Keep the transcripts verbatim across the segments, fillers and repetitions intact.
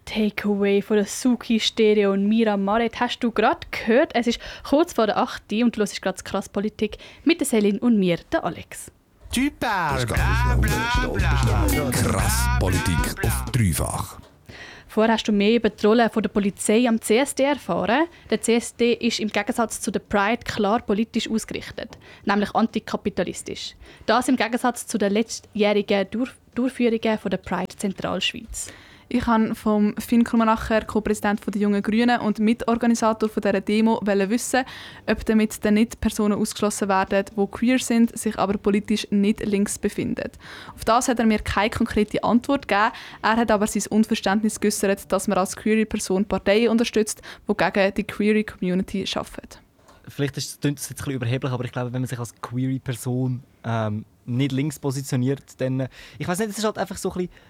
Takeaway von der Suki, Stereo und Mira Maret hast du gerade gehört. Es ist kurz vor der acht und du hörst gerade das Krass Politik mit der Selin und mir, der Alex. Tu parles, bla bla bla. Krass Politik auf dreifach. Vorher hast du mehr über die Rolle der Polizei am C S D erfahren. Der C S D ist im Gegensatz zu der Pride klar politisch ausgerichtet, nämlich antikapitalistisch. Das im Gegensatz zu den letztjährigen Dur- Durchführungen von der Pride Zentralschweiz. Ich wollte vom Finn Krummenacher, Co-Präsident der Jungen Grünen und Mitorganisator dieser Demo, wissen, ob damit dann nicht Personen ausgeschlossen werden, die queer sind, sich aber politisch nicht links befinden. Auf das hat er mir keine konkrete Antwort gegeben. Er hat aber sein Unverständnis geäußert, dass man als queere Person Parteien unterstützt, die gegen die queere Community arbeiten. Vielleicht ist es jetzt ein bisschen überheblich, aber ich glaube, wenn man sich als queere Person ähm, nicht links positioniert, dann... Ich weiß nicht, es ist halt einfach so ein bisschen...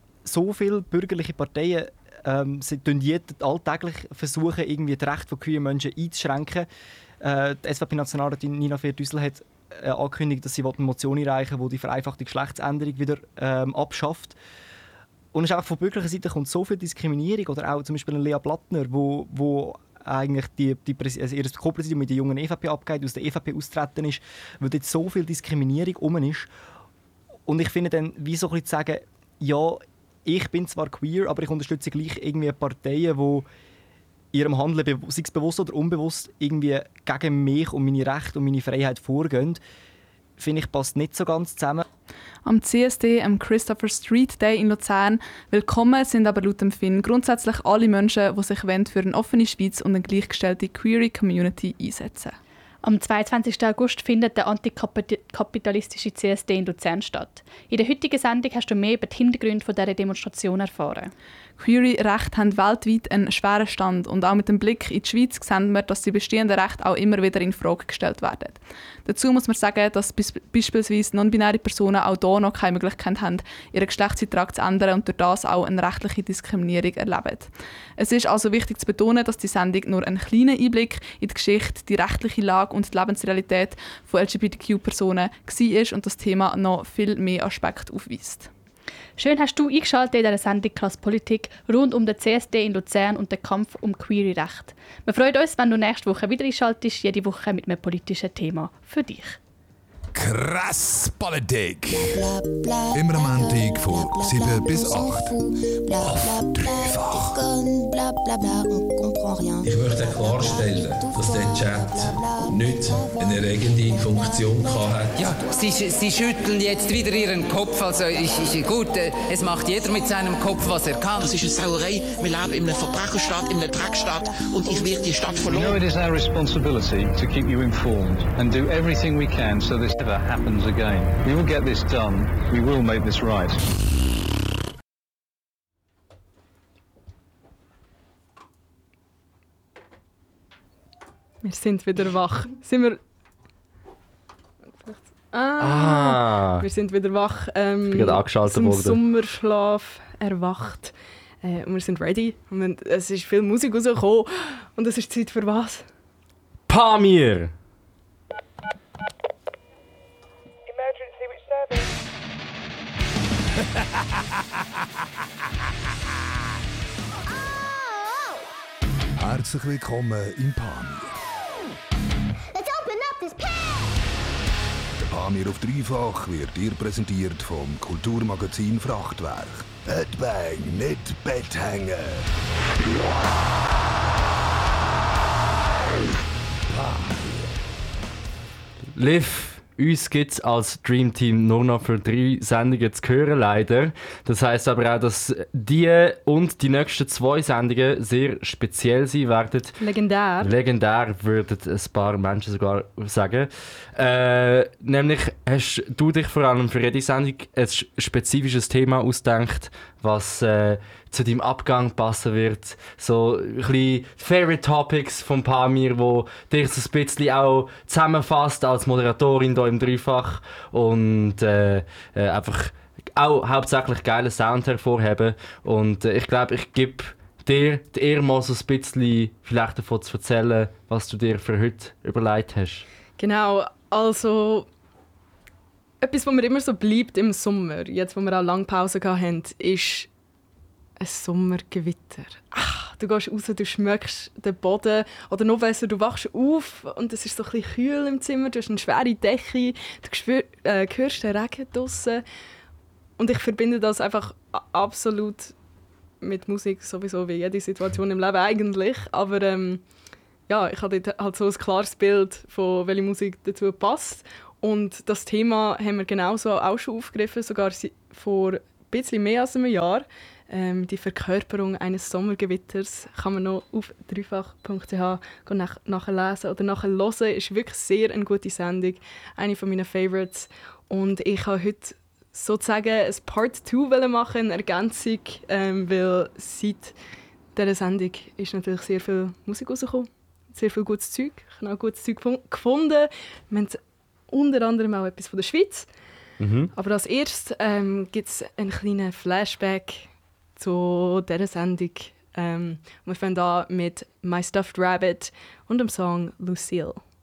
So viele bürgerliche Parteien ähm, alltäglich versuchen, irgendwie das Recht von queeren Menschen einzuschränken. Äh, die S V P-Nationalrätin Nina Fehr-Düssel hat äh, angekündigt, dass sie eine Motion einreichen will, die die vereinfachte Geschlechtsänderung wieder ähm, abschafft. Und es ist einfach von bürgerlicher Seite kommt so viel Diskriminierung. Oder auch zum Beispiel Lea Blattner, wo, wo eigentlich die, die, also ihr Co-Präsidium mit der jungen E V P abgeht, aus der E V P austreten ist, weil dort so viel Diskriminierung rum ist. Und ich finde dann, wie so ein bisschen zu sagen, ja, ich bin zwar queer, aber ich unterstütze gleich irgendwie Parteien, die ihrem Handeln, sei es bewusst oder unbewusst, irgendwie gegen mich und meine Rechte und meine Freiheit vorgehen. Finde ich, passt nicht so ganz zusammen. Am C S D, am Christopher Street Day in Luzern, willkommen sind aber laut dem Finn grundsätzlich alle Menschen, die sich für eine offene Schweiz und eine gleichgestellte queere Community einsetzen. Am zweiundzwanzigsten August findet der antikapitalistische C S D in Luzern statt. In der heutigen Sendung hast du mehr über die Hintergründe dieser Demonstration erfahren. Queere Rechte haben weltweit einen schweren Stand und auch mit dem Blick in die Schweiz sehen wir, dass die bestehenden Rechte auch immer wieder in Frage gestellt werden. Dazu muss man sagen, dass beispielsweise non-binäre Personen auch hier noch keine Möglichkeit haben, ihren Geschlechtseintrag zu ändern und durch das auch eine rechtliche Diskriminierung erleben. Es ist also wichtig zu betonen, dass die Sendung nur einen kleinen Einblick in die Geschichte, die rechtliche Lage und die Lebensrealität von L G B T Q-Personen war und das Thema noch viel mehr Aspekte aufweist. Schön hast du eingeschaltet in dieser Sendung «Krass Politik» rund um den C S D in Luzern und den Kampf um queere Rechte. Wir freuen uns, wenn du nächste Woche wieder einschaltest, jede Woche mit einem politischen Thema für dich. Krass Politik. Immer am Montag von sieben bis acht. Auf dreifach. Ich möchte klarstellen, dass der Chat nicht eine erregende Funktion hatte. Ja, Sie, Sie schütteln jetzt wieder Ihren Kopf. Also ich, ich, gut, äh, es macht jeder mit seinem Kopf, was er kann. Das ist eine Sauerei. Wir leben in einer Verbrecherstadt, in einer Dreckstadt und ich werde die Stadt verloren. You know, it is our responsibility to keep you informed and do everything we can so this never happens again. We will get this done. We will make this right. Wir sind wieder wach. Sind wir... Ah, Ah. Wir sind wieder wach. Ähm, Ich bin gerade angeschaltet zum worden. Sommerschlaf erwacht. Äh, und wir sind ready. Und wir, es ist viel Musik rausgekommen. Und es ist Zeit für was? Pamir! Emergency, which service? Herzlich willkommen im Pamir. Let's open up this pan! Der Pamir auf dreifach wird dir präsentiert vom Kulturmagazin Frachtwerk. Headbang, nicht Bett hängen. Liv, uns gibt es als Dream Team nur noch für drei Sendungen zu hören, leider. Das heisst aber auch, dass die und die nächsten zwei Sendungen sehr speziell sein werden. Legendär. Legendär, würden ein paar Menschen sogar sagen. Äh, nämlich hast du dich vor allem für jede Sendung ein spezifisches Thema ausgedacht, was äh, zu deinem Abgang passen wird. So ein bisschen Favorite Topics von Pamir, wo dich so ein bisschen auch zusammenfasst als Moderatorin hier im Dreifach und äh, äh, einfach auch hauptsächlich geilen Sound hervorheben. Und äh, ich glaube, ich gebe dir die Ehre, mal so ein bisschen vielleicht davon zu erzählen, was du dir für heute überlegt hast. Genau, also etwas, was mir immer so bleibt im Sommer, jetzt wo wir auch lange Pause hatten, ist ein Sommergewitter. Ach, du gehst raus, du schmeckst den Boden. Oder noch besser, du wachst auf und es ist so ein bisschen kühl im Zimmer. Du hast eine schwere Decke, du spür, äh, hörst den Regen draussen. Und ich verbinde das einfach absolut mit Musik, sowieso wie jede Situation im Leben eigentlich. Aber ähm, ja, ich habe dort halt so ein klares Bild von welche Musik dazu passt. Und das Thema haben wir genauso auch schon aufgegriffen, sogar vor ein bisschen mehr als einem Jahr. Ähm, die Verkörperung eines Sommergewitters kann man noch auf dreifach punkt c h nach, nachlesen oder nachhören. Ist wirklich sehr eine gute Sendung, eine meiner Favorites. Und ich habe heute sozusagen ein Part zwei machen, eine Ergänzung, ähm, weil seit dieser Sendung ist natürlich sehr viel Musik rausgekommen, sehr viel gutes Zeug. Ich habe auch gutes Zeug gefunden. Wir haben unter anderem auch etwas von der Schweiz. Mhm. Aber als erstes ähm, gibt es einen kleinen Flashback zu dieser Sendung. Ähm, wir fangen an mit «My Stuffed Rabbit» und dem Song «Lucille».